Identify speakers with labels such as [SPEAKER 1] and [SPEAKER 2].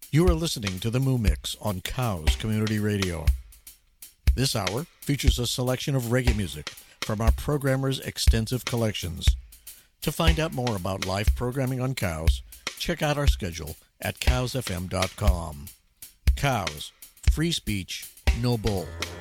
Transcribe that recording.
[SPEAKER 1] You are listening to the Moo Mix on Cows Community Radio. This hour features a selection of reggae music from our programmer's extensive collections. To find out more about live programming on Cows, check out our schedule at cowsfm.com. Cows, free speech, no bull.